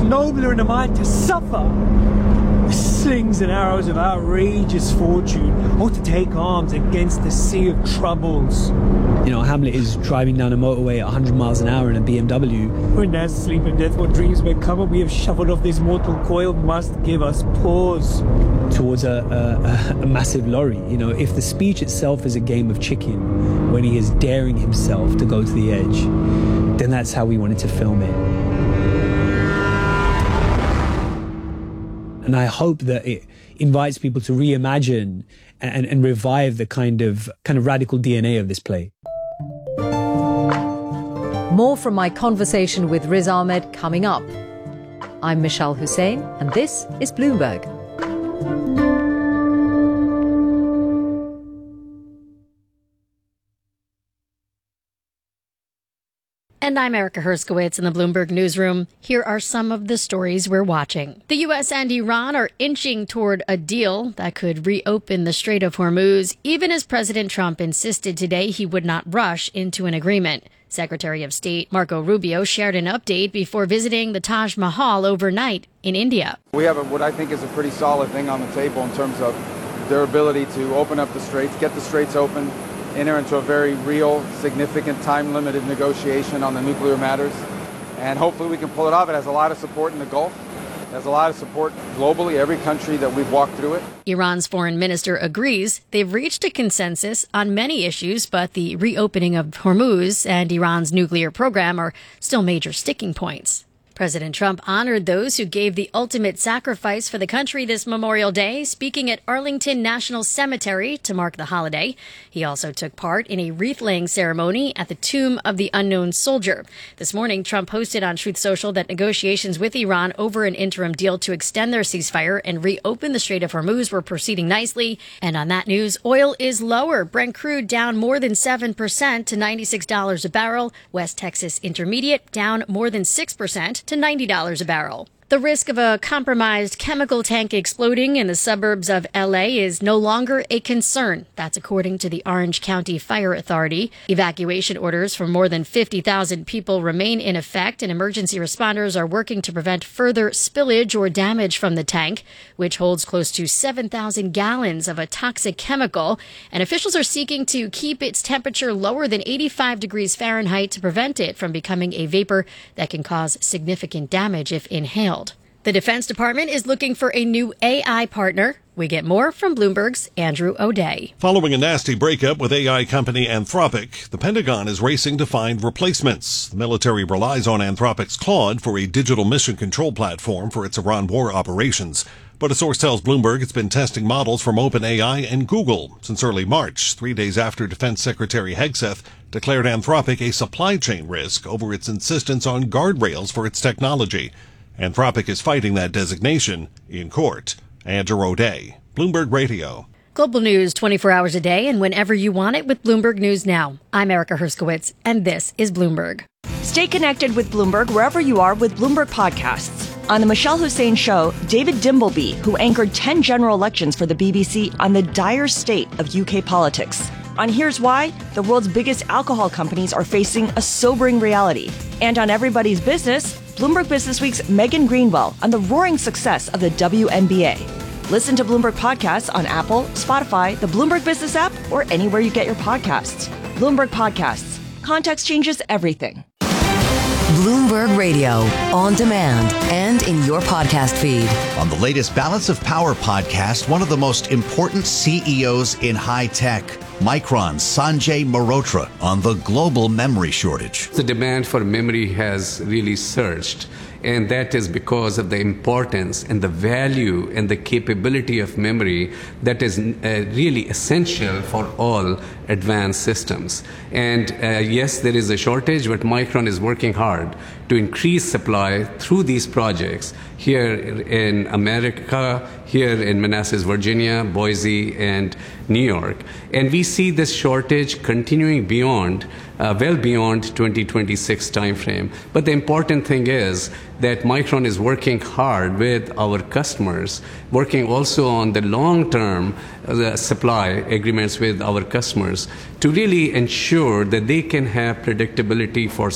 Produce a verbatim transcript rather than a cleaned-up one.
nobler in the mind to suffer the slings and arrows of outrageous fortune, or to take arms against the sea of troubles. You know, Hamlet is driving down a motorway at one hundred miles an hour in a B M W. When there's sleep and death, what dreams may come, and we have shuffled off this mortal coil, must give us pause. Towards a, a, a massive lorry. You know, if the speech itself is a game of chicken, when he is daring himself to go to the edge, then that's how we wanted to film it. And I hope that it invites people to reimagine and, and revive the kind of kind of radical D N A of this play. More from my conversation with Riz Ahmed coming up. I'm Michelle Hussein, and this is Bloomberg. And I'm Erica Herskowitz in the Bloomberg Newsroom. Here are some of the stories we're watching. The U S and Iran are inching toward a deal that could reopen the Strait of Hormuz, even as President Trump insisted today he would not rush into an agreement. Secretary of State Marco Rubio shared an update before visiting the Taj Mahal overnight in India. We have a, what I think is a pretty solid thing on the table in terms of their ability to open up the straits, get the straits open, enter into a very real, significant, time-limited negotiation on the nuclear matters. And hopefully we can pull it off. It has a lot of support in the Gulf. It has a lot of support globally, every country that we've walked through it. Iran's foreign minister agrees they've reached a consensus on many issues, but the reopening of Hormuz and Iran's nuclear program are still major sticking points. President Trump honored those who gave the ultimate sacrifice for the country this Memorial Day, speaking at Arlington National Cemetery to mark the holiday. He also took part in a wreath-laying ceremony at the Tomb of the Unknown Soldier. This morning, Trump posted on Truth Social that negotiations with Iran over an interim deal to extend their ceasefire and reopen the Strait of Hormuz were proceeding nicely. And on that news, oil is lower. Brent crude down more than seven percent to ninety-six dollars a barrel. West Texas Intermediate down more than six percent to ninety dollars a barrel. The risk of a compromised chemical tank exploding in the suburbs of L A is no longer a concern. That's according to the Orange County Fire Authority. Evacuation orders for more than fifty thousand people remain in effect, and emergency responders are working to prevent further spillage or damage from the tank, which holds close to seven thousand gallons of a toxic chemical. And officials are seeking to keep its temperature lower than eighty-five degrees Fahrenheit to prevent it from becoming a vapor that can cause significant damage if inhaled. The Defense Department is looking for a new A I partner. We get more from Bloomberg's Andrew O'Day. Following a nasty breakup with A I company Anthropic, the Pentagon is racing to find replacements. The military relies on Anthropic's Claude for a digital mission control platform for its Iran war operations. But a source tells Bloomberg it's been testing models from OpenAI and Google since early March, three days after Defense Secretary Hegseth declared Anthropic a supply chain risk over its insistence on guardrails for its technology. Anthropic is fighting that designation in court. Andrew O'Day, Bloomberg Radio. Global news twenty-four hours a day and whenever you want it with Bloomberg News Now. I'm Erica Herskowitz, and this is Bloomberg. Stay connected with Bloomberg wherever you are with Bloomberg Podcasts. On The Michelle Hussein Show, David Dimbleby, who anchored ten general elections for the B B C on the dire state of U K politics. On Here's Why, the world's biggest alcohol companies are facing a sobering reality. And on Everybody's Business, Bloomberg Businessweek's Megan Greenwell on the roaring success of the W N B A. Listen to Bloomberg Podcasts on Apple, Spotify, the Bloomberg Business app, or anywhere you get your podcasts. Bloomberg Podcasts. Context changes everything. Bloomberg Radio, on demand and in your podcast feed. On the latest Balance of Power podcast, one of the most important C E Os in high tech, Micron's Sanjay Mehrotra, on the global memory shortage. The demand for memory has really surged, and that is because of the importance and the value and the capability of memory that is uh, really essential for all advanced systems. And uh, yes, there is a shortage, but Micron is working hard to increase supply through these projects here in America, here in Manassas, Virginia, Boise, and New York. And we see this shortage continuing beyond, uh, well beyond twenty twenty-six timeframe. But the important thing is that Micron is working hard with our customers, working also on the long-term uh, supply agreements with our customers to really ensure that they can have predictability for